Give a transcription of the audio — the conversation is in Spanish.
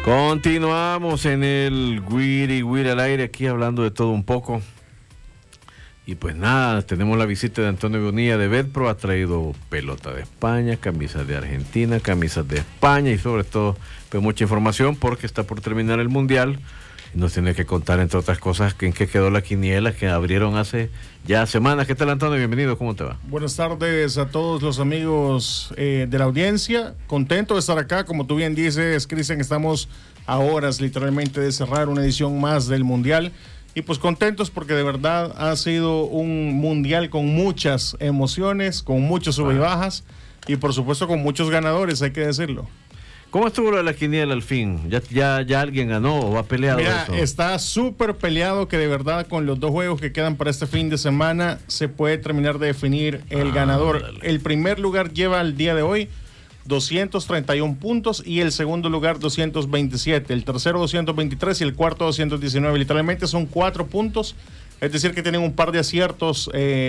Continuamos en el Wiri Wiri al aire, aquí hablando de todo un poco. Y pues nada, tenemos la visita de Antonio Bonilla de Betpro. Ha traído pelota de España, camisas de Argentina, camisas de España y sobre todo pues mucha información porque está por terminar el Mundial. Nos tiene que contar, entre otras cosas, en qué quedó la quiniela que abrieron hace ya semanas. ¿Qué tal, Antonio? Bienvenido, ¿cómo te va? Buenas tardes a todos los amigos de la audiencia. Contento de estar acá, como tú bien dices, Cristian, estamos a horas literalmente de cerrar una edición más del Mundial. Y pues contentos porque de verdad ha sido un Mundial con muchas emociones, con muchos sub y bajas y por supuesto con muchos ganadores, hay que decirlo. ¿Cómo estuvo lo de la quiniela al fin? ¿Ya alguien ganó o ha peleado? Mira, eso? Está súper peleado que de verdad con los dos juegos que quedan para este fin de semana se puede terminar de definir el ganador. Dale. El primer lugar lleva al día de hoy 231 puntos y el segundo lugar 227, el tercero 223 y el cuarto 219. Literalmente son 4 puntos, es decir que tienen un par de aciertos